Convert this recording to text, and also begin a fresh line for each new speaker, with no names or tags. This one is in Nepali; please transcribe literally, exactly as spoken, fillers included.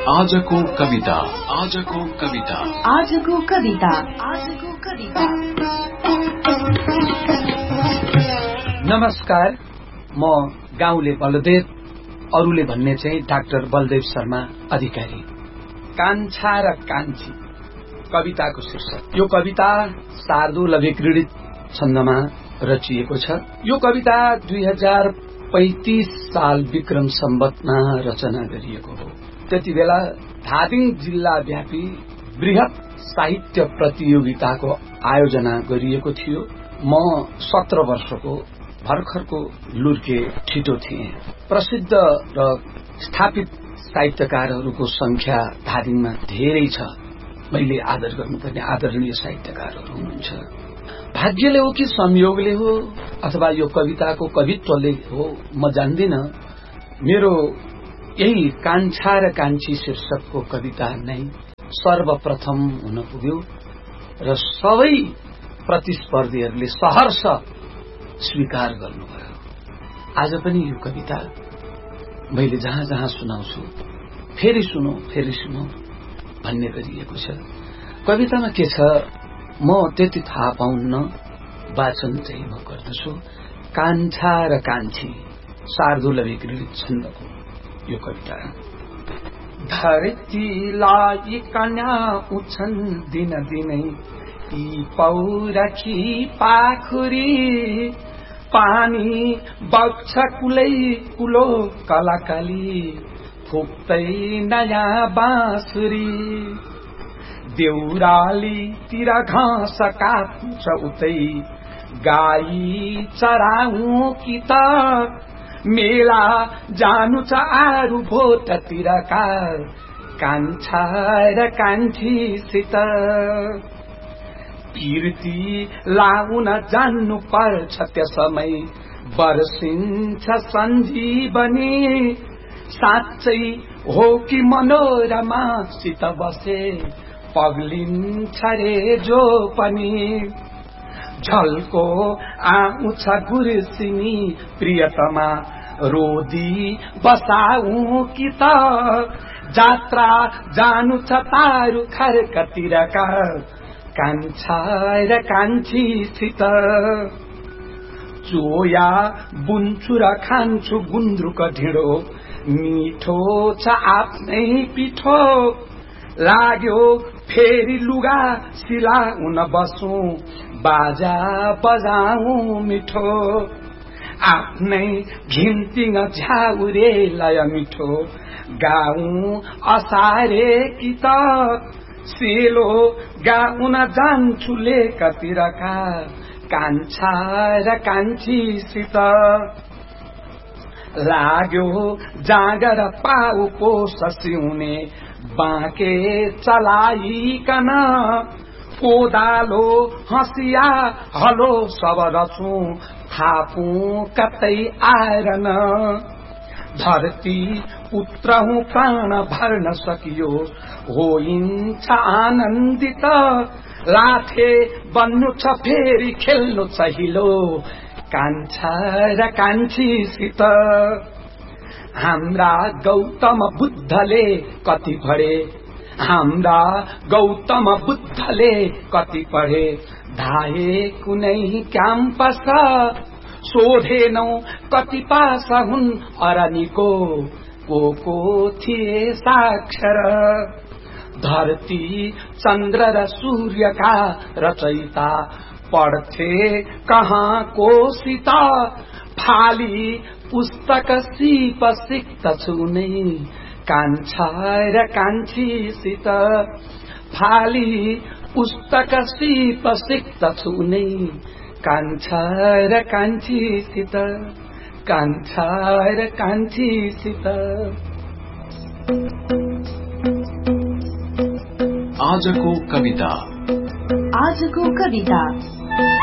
आजको कविता आजको कविता
आजको कविता आजको कविता
नमस्कार, म गाउँले बलदेव, अरूले भन्ने चाहिँ डाक्टर बलदेव शर्मा अधिकारी। कान्छा र कान्छी कविताको शीर्षक। यो कविता शार्दूल अभिक्रीडित छन्दमा रचिएको छ। यो कविता दुई हजार पैंतीस साल विक्रम सम्वतमा रचना गरिएको हो। त्यति बेला धादिङ जिल्ला व्यापी वृहत साहित्य प्रतियोगिताको आयोजना गरिएको थियो। म सत्र वर्षको भर्खरको लुर्के ठिटो थिए। प्रसिद्ध र स्थापित साहित्यकारहरूको संख्या धादिङमा धेरै छ। मैले आदर गर्नुपर्ने आदरणीय साहित्यकारहरू हुनुहुन्छ। भाग्यले हो कि संयोगले हो अथवा यो कविताको कवित्वले हो म जान्दिन, मेरो यही कान्छा र कान्छी शीर्षकको कविता नै सर्वप्रथम हुन पुग्यो र सबै प्रतिस्पर्धीहरूले सहर्ष स्वीकार गर्नुभयो। आज पनि यो कविता मैले जहाँ जहाँ सुनाउँछु फेरि सुनौ फेरि सुनौ भन्ने गरिएको छ। कवितामा के छ म त्यति थाहा पाउन्न, वाचन चाहिँ म गर्दछु। कान्छा र कान्छी शार्दूल अभिक्रीडित छन्दको यो कविता। धरतीलाई कन्या उछन् दिन दिनै यी पौरखी पाखुरी, पानी बग्छ कुलै कुलो कलाकली, फुक्दै नयाँ बाँसुरी। देउराली तिर घाँस काट्छ उतै गाई चराऊ कि त, मेला जानु छ आरु भोटतिरका कान्छा र कान्छीसित। पिर्ती लाउन जान्नु पर्छ त्यसमै बर्सिन्छ सञ्जीवनी, साँच्चै हो कि मनोरमासित बसे पग्लिन्छ रे जो पनि। झल्को आउँछ गुर्सिनी प्रियतमा रोदी बसाऊ कि त, जात्रा जानु छ तारु खर्कतिरका कान्छा र कान्छीसित। चोया बुन्छु र खान्छु गुन्द्रुक ढिँडो, मिठो छ आफ्नै पिठो, लाग्यो फेरि लुगा सिलाउन बसौं बाजा बजाऊ मिठो। आफ्नै घिन्तिङ झ्याउरे लय मिठो गाउँ असारे कि त, सेलो गाउन जान्छु लेकतिरका कान्छा र कान्छीसित। लाग्यो जाँगर पाउ पोस सिउने बाँके चलाइकन, कोदालो हँसिया हलो सब रचौं थापू कतै आरन। धरती उत्रहु प्राण भर्न सकियो होइन्छ आनन्दित, लाथे बन्नु छ फेरि खेल्नु छ हिलो कान्छा र कान्छीसित। हाम्रा गौतम बुद्धले कति पढे, हाम्रा गौतम बुद्धले कति पढे, धाए कुनै क्याम्पस, सोधेनौ कति पास हुन् अरनिको, को को थिए साक्षर। धरती चन्द्र र सूर्यका रचयिता पढ्थे कहाँ को सीता, फाली पुस्तक सिप सिक्दछु नै कान्छा र कान्छीसित। फाली पुस्तक सिप सिक्दछु नै कान्छा र कान्छीसित, कान्छा र कान्छीसित।
आजको कविता
आजको कविता।